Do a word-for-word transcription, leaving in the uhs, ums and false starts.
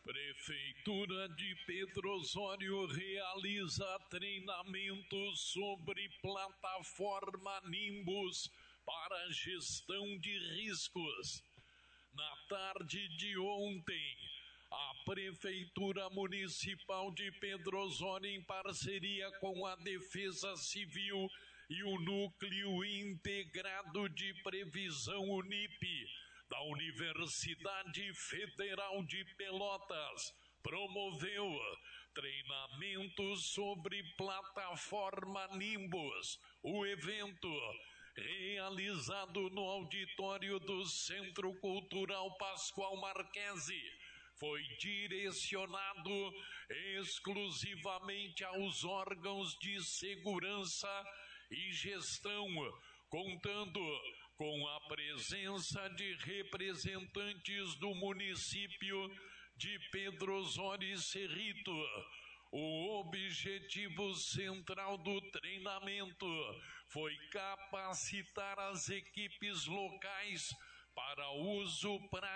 Prefeitura de Pedro Osório realiza treinamento sobre plataforma Nimbus para gestão de riscos. Na tarde de ontem, a Prefeitura Municipal de Pedro Osório, em parceria com a Defesa Civil e o Núcleo Integrado de Previsão UNIP, da Universidade Federal de Pelotas, promoveu treinamento sobre plataforma Nimbus. O evento, realizado no auditório do Centro Cultural Pascoal Marquesi, foi direcionado exclusivamente aos órgãos de segurança e gestão, contando com a presença de representantes do município de Pedro Osório e Cerrito. O objetivo central do treinamento foi capacitar as equipes locais para uso prático